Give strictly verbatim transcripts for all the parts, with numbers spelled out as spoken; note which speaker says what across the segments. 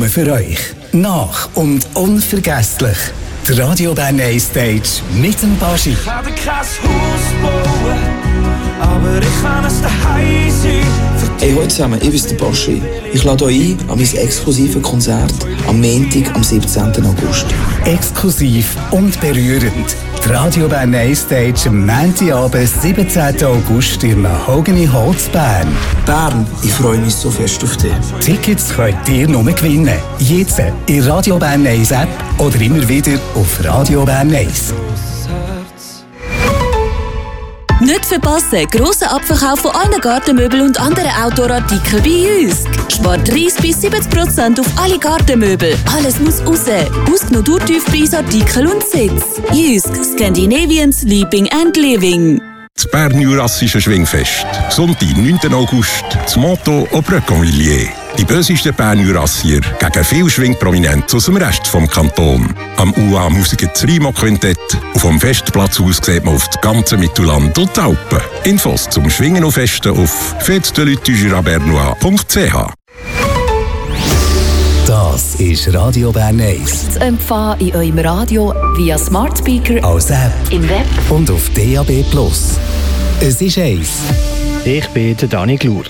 Speaker 1: nur für euch. Nach und unvergesslich. Die Radio Bern A-Stage mit dem Baschi.
Speaker 2: Ich werde kein Haus bauen, aber ich kann es daheim sein.
Speaker 3: Hey, hallo zusammen, ich bin der Baschi. Ich lade euch ein an mein exklusives Konzert am Montag, am siebzehnten August.
Speaker 1: Exklusiv und berührend. Die Radio Bern A-Stage am Montagabend, siebzehnten August in Mahogany Holz Bern.
Speaker 3: Bern, ich freue mich so fest auf dich.
Speaker 1: Tickets könnt ihr nur gewinnen. Jetzt in Radio Bern eins App oder immer wieder auf Radio Bern eins.
Speaker 4: Nicht verpassen, grosser Abverkauf von allen Gartenmöbeln und anderen Outdoor-Artikeln bei Jysk. Spart dreißig bis siebzig Prozent auf alle Gartenmöbel. Alles muss raus. Ausgenommen Durchtiefpreisartikel und Sitz. Jysk, Scandinavian Sleeping and Living.
Speaker 5: Das Bern-Jurassische Schwingfest. Sonntag, neunten August. Das Motto au Brecconvilliers. Die bösesten Bern-Jurassier gegen viel Schwingprominenz aus dem Rest vom Kanton. Am U A Musiker Rimo-Quintett. Und vom Festplatz aus sieht man auf das ganze Mittelland und die Alpen. Infos zum Schwingen und Festen auf fete de lutte du jura bernois punkt c h.
Speaker 1: Das ist Radio Bern eins.
Speaker 4: Zu empfangen in eurem Radio via Smart Speaker,
Speaker 1: Als App
Speaker 4: im Web
Speaker 1: und auf D A B plus. Es ist eins.
Speaker 6: Ich bin der Dani Glur.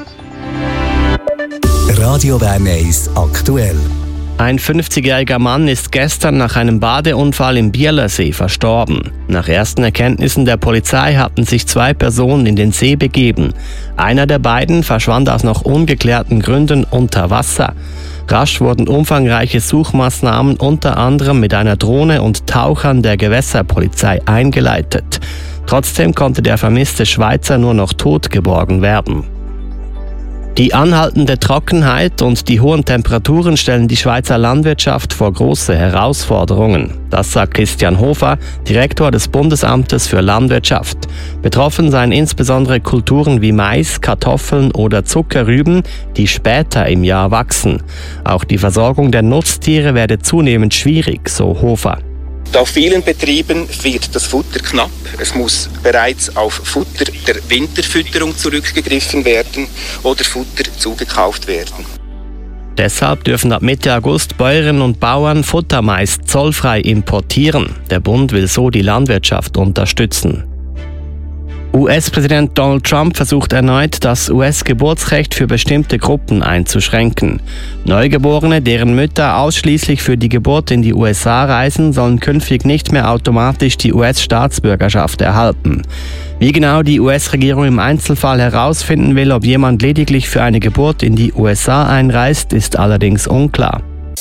Speaker 1: Radio Bern eins aktuell.
Speaker 6: Ein fünfzigjähriger Mann ist gestern nach einem Badeunfall im Bielernsee verstorben. Nach ersten Erkenntnissen der Polizei hatten sich zwei Personen in den See begeben. Einer der beiden verschwand aus noch ungeklärten Gründen unter Wasser. Rasch wurden umfangreiche Suchmaßnahmen unter anderem mit einer Drohne und Tauchern der Gewässerpolizei eingeleitet. Trotzdem konnte der vermisste Schweizer nur noch tot geborgen werden. Die anhaltende Trockenheit und die hohen Temperaturen stellen die Schweizer Landwirtschaft vor große Herausforderungen. Das sagt Christian Hofer, Direktor des Bundesamtes für Landwirtschaft. Betroffen seien insbesondere Kulturen wie Mais, Kartoffeln oder Zuckerrüben, die später im Jahr wachsen. Auch die Versorgung der Nutztiere werde zunehmend schwierig, so Hofer.
Speaker 7: Auf vielen Betrieben wird das Futter knapp. Es muss bereits auf Futter der Winterfütterung zurückgegriffen werden oder Futter zugekauft werden.
Speaker 6: Deshalb dürfen ab Mitte August Bäuerinnen und Bauern Futtermais zollfrei importieren. Der Bund will so die Landwirtschaft unterstützen. U S-Präsident Donald Trump versucht erneut, das U S-Geburtsrecht für bestimmte Gruppen einzuschränken. Neugeborene, deren Mütter ausschließlich für die Geburt in die U S A reisen, sollen künftig nicht mehr automatisch die U S-Staatsbürgerschaft erhalten. Wie genau die U S-Regierung im Einzelfall herausfinden will, ob jemand lediglich für eine Geburt in die U S A einreist, ist allerdings unklar.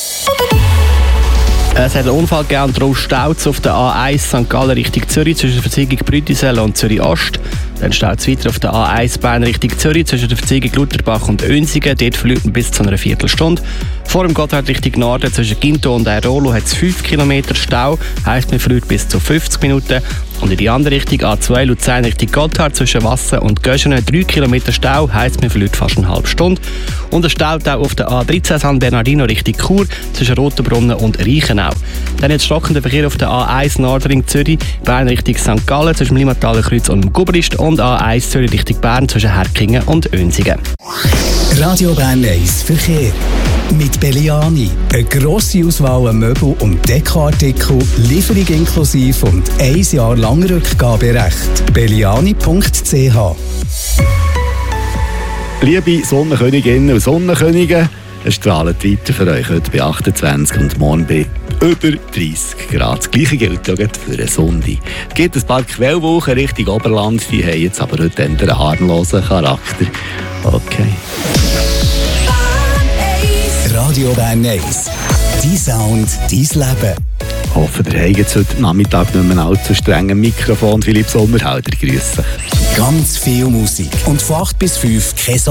Speaker 6: Es hat einen Unfall gegeben und daraus Staus auf der A eins Sankt Gallen Richtung Zürich zwischen der Verzweigung Brütisel und Zürich Ost. Dann staut es weiter auf der A eins Bern Richtung Zürich zwischen der Verzweigung Lutherbach und Önsigen. Dort verliert man bis zu einer Viertelstunde. Vor dem Gotthard Richtung Norden zwischen Ginto und Airolo hat es fünf Kilometer Stau. Heisst, man verliert bis zu fünfzig Minuten. Und in die andere Richtung A zwei Luzern Richtung Gotthard zwischen Wasser und Göschenen drei Kilometer Stau. Heisst, man verliert fast eine halbe Stunde. Und es staut auch auf der A dreizehn San Bernardino Richtung Chur zwischen Rotenbrunnen und Reichenau. Dann jetzt stockender Verkehr auf der A eins Nordring Zürich, Bern Richtung Sankt Gallen zwischen Limataler Kreuz und dem Gubrist und A eins Zürich Richtung Bern zwischen Herkingen und Önsigen.
Speaker 1: Radio Bern eins Verkehr. Mit Belliani. Eine grosse Auswahl an Möbel- und Dekoartikel, Lieferung inklusive und ein Jahr lang Rückgaberecht. belliani punkt c h.
Speaker 8: Liebe Sonnenköniginnen und Sonnenkönige, es strahlt weiter für euch heute bei achtundzwanzig und morgen bei über dreißig Grad. Das Gleiche gilt ja für eine Sonde. Es gibt ein paar Quellwolken Richtung Oberland, die haben jetzt aber heute einen harmlosen Charakter. Okay.
Speaker 1: Radio Bern eins. Dein Sound, dein Leben.
Speaker 8: Ich hoffe, ihr habt jetzt heute Nachmittag nicht mehr allzu streng am Mikrofon. Philipp Sommerhalter, grüß dich.
Speaker 1: Ganz viel Musik. Und von acht bis fünf kein